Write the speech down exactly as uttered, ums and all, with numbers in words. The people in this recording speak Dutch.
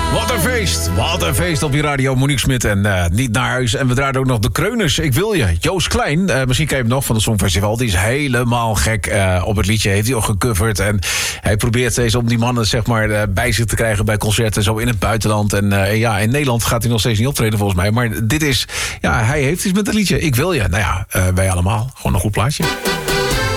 Wat een feest. Wat een feest op je radio. Monique Smit en uh, Niet naar huis. En we draaiden ook nog de Kreuners. Ik wil je. Joost Klein. Uh, misschien ken je hem nog van het Songfestival. Die is helemaal gek uh, op het liedje. Heeft hij ook gecoverd. En hij probeert steeds om die mannen zeg maar, uh, bij zich te krijgen bij concerten. Zo in het buitenland. En uh, ja, in Nederland gaat hij nog steeds niet optreden volgens mij. Maar dit is... Ja, hij heeft iets met het liedje. Ik wil je. Nou ja, uh, wij allemaal. Gewoon een goed plaatje.